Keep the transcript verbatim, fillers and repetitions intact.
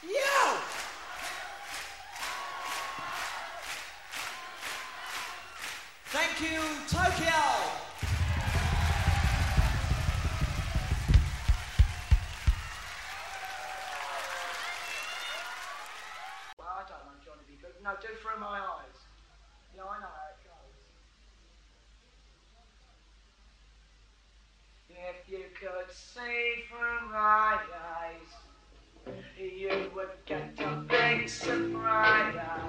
Yo! Thank you, Tokyo! Well, I don't know Johnny B. Good. No, do Through My Eyes. Yeah, I know how it goes. If you could see through my eyes, you would get a big surprise.